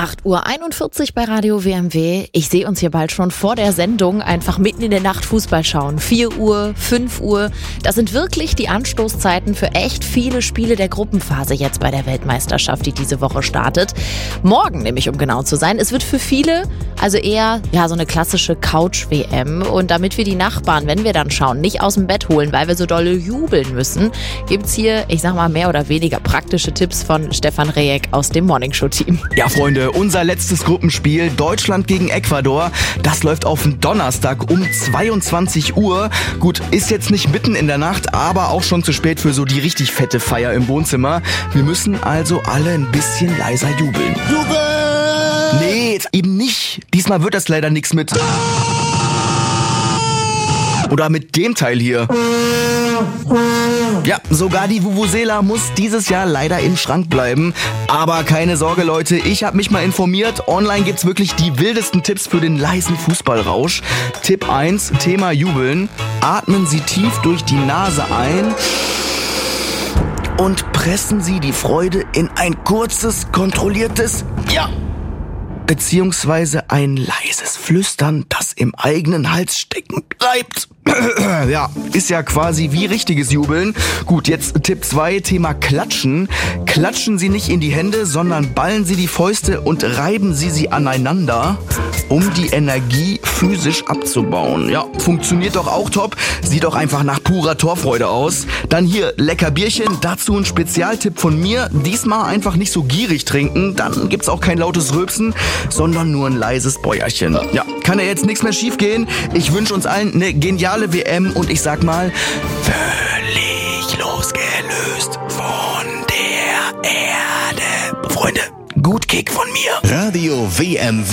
8:41 Uhr bei Radio WMW. Ich sehe uns hier bald schon vor der Sendung einfach mitten in der Nacht Fußball schauen. 4 Uhr, 5 Uhr. Das sind wirklich die Anstoßzeiten für echt viele Spiele der Gruppenphase jetzt bei der Weltmeisterschaft, die diese Woche startet. Morgen nämlich, um genau zu sein. Es wird für viele also eher so eine klassische Couch-WM. Und damit wir die Nachbarn, wenn wir dann schauen, nicht aus dem Bett holen, weil wir so dolle jubeln müssen, gibt's hier, ich sag mal, mehr oder weniger praktische Tipps von Stefan Rejek aus dem Morningshow-Team. Ja, Freunde, unser letztes Gruppenspiel, Deutschland gegen Ecuador, das läuft auf den Donnerstag um 22 Uhr. Gut, ist jetzt nicht mitten in der Nacht, aber auch schon zu spät für so die richtig fette Feier im Wohnzimmer. Wir müssen also alle ein bisschen leiser jubeln. Jubeln! Nee, jetzt eben nicht. Diesmal wird das leider nichts mit... Oder mit dem Teil hier. Ja, sogar die Vuvuzela muss dieses Jahr leider im Schrank bleiben. Aber keine Sorge, Leute, ich habe mich mal informiert. Online gibt's wirklich die wildesten Tipps für den leisen Fußballrausch. Tipp 1, Thema Jubeln. Atmen Sie tief durch die Nase ein und pressen Sie die Freude in ein kurzes, kontrolliertes Ja, beziehungsweise ein leises Flüstern, das im eigenen Hals stecken bleibt. Ja, ist ja quasi wie richtiges Jubeln. Gut, jetzt Tipp 2, Thema Klatschen. Klatschen Sie nicht in die Hände, sondern ballen Sie die Fäuste und reiben Sie aneinander, um die Energie physisch abzubauen. Ja, funktioniert doch auch top. Sieht doch einfach nach purer Torfreude aus. Dann hier, lecker Bierchen. Dazu ein Spezialtipp von mir. Diesmal einfach nicht so gierig trinken. Dann gibt's auch kein lautes Rülpsen, sondern nur ein leises Bäuerchen. Ja, kann ja jetzt nichts mehr schief gehen. Ich wünsche uns allen eine geniale WM und ich sag mal, völlig losgelöst von der Erde. Freunde, gut Kick von mir. Radio WMW.